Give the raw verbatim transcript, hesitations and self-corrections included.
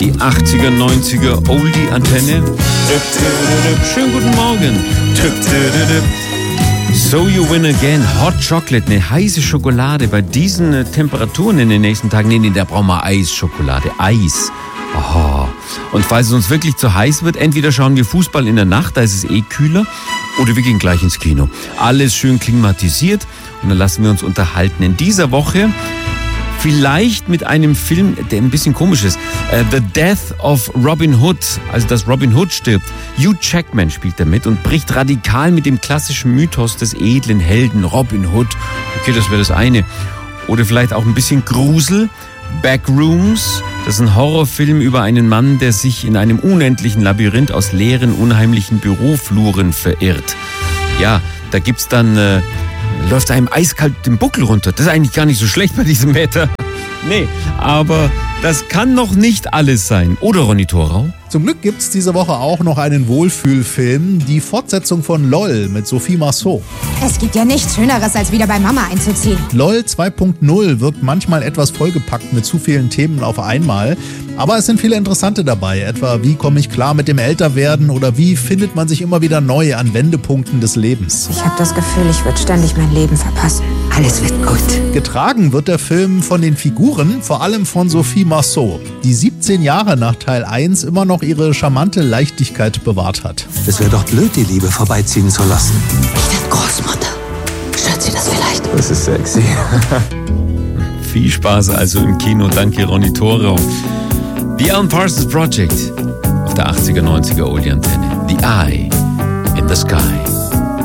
Die achtziger, neunziger Oldie-Antenne. Schönen guten Morgen. So you win again. Hot Chocolate, eine heiße Schokolade bei diesen äh, Temperaturen in den nächsten Tagen. Nee, nee, da brauchen wir Eisschokolade. Eis. Oh. Und falls es uns wirklich zu heiß wird, entweder schauen wir Fußball in der Nacht, da ist es eh kühler, oder wir gehen gleich ins Kino. Alles schön klimatisiert und dann lassen wir uns unterhalten. In dieser Woche vielleicht mit einem Film, der ein bisschen komisch ist. Uh, The Death of Robin Hood, also dass Robin Hood stirbt. Hugh Jackman spielt da mit und bricht radikal mit dem klassischen Mythos des edlen Helden Robin Hood. Okay, das wäre das eine. Oder vielleicht auch ein bisschen Grusel. Backrooms, das ist ein Horrorfilm über einen Mann, der sich in einem unendlichen Labyrinth aus leeren, unheimlichen Bürofluren verirrt. Ja, da gibt's dann, äh, läuft einem eiskalt den Buckel runter. Das ist eigentlich gar nicht so schlecht bei diesem Wetter. Nee, aber das kann noch nicht alles sein. Oder, Ronny Thorau? Zum Glück gibt's diese Woche auch noch einen Wohlfühlfilm, die Fortsetzung von LOL mit Sophie Marceau. Es gibt ja nichts Schöneres, als wieder bei Mama einzuziehen. LOL zwei Punkt null wirkt manchmal etwas vollgepackt mit zu vielen Themen auf einmal. Aber es sind viele interessante dabei, etwa wie komme ich klar mit dem Älterwerden oder wie findet man sich immer wieder neu an Wendepunkten des Lebens. Ich habe das Gefühl, ich würde ständig mein Leben verpassen. Alles wird gut. Getragen wird der Film von den Figuren, vor allem von Sophie Marceau, die siebzehn Jahre nach Teil eins immer noch ihre charmante Leichtigkeit bewahrt hat. Es wäre doch blöd, die Liebe vorbeiziehen zu lassen. Ich bin Großmutter. Stört Sie das vielleicht? Das ist sexy. Viel Spaß also im Kino. Danke, Ronny Thorau. The Alan Parsons Project auf der achtziger, neunziger Oldie-Antenne. The Eye in the Sky.